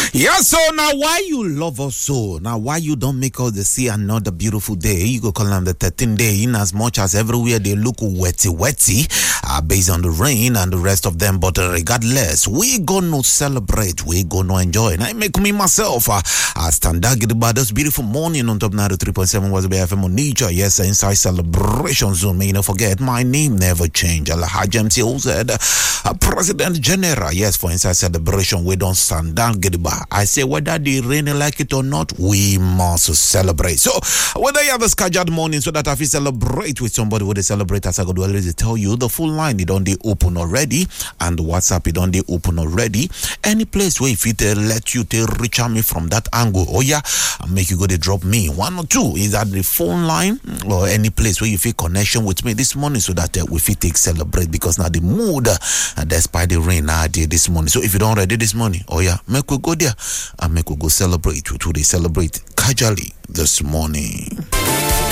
Yeah, so now why you love us so? Now why you don't make us see another beautiful day? You go call them the 13th day, in as much as everywhere they look wetty, based on the rain and the rest of them. But regardless, we gonna celebrate, we gonna enjoy. And I make me myself I stand out about this beautiful morning on top 93.7 was BFM on nature. Yes, inside celebration zone. May you not forget, my name never change. Alhaji MC Oz, President General. Yes, for inside celebration, we don't stand down. I say whether they rain like it or not, we must celebrate. So whether you have a scheduled morning so that if you celebrate with somebody, would they celebrate, as I could always tell you, the full line it on the open already, and the WhatsApp it on the open already. Any place where if it let you reach out me from that angle, oh yeah, I'll make you go to drop me 1 or 2 is at the phone line or any place where you feel connection with me this morning so that we fit take celebrate, because now the mood despite the rain now this morning. So if you don't ready this morning, oh yeah, make we go there and make we go celebrate with who they celebrate casually this morning.